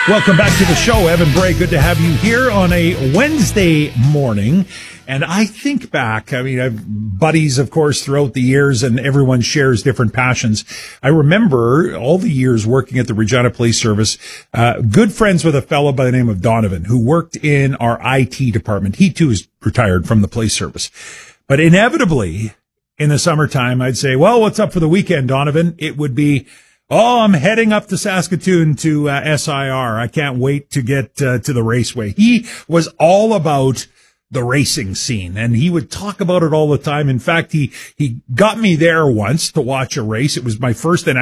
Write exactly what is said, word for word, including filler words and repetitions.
Welcome back to the show. Evan Bray, good to have you here on a Wednesday morning. And I think back, I mean, I've buddies, of course, throughout the years, and everyone shares different passions. I remember all the years working at the Regina Police Service, uh, good friends with a fellow by the name of Donovan, who worked in our I T department. He, too, is retired from the police service. But inevitably, in the summertime, I'd say, well, what's up for the weekend, Donovan? It would be, oh, I'm heading up to Saskatoon to uh, S I R. I can't wait to get uh, to the raceway. He was all about the racing scene, and he would talk about it all the time. In fact, he he got me there once to watch a race. It was my first and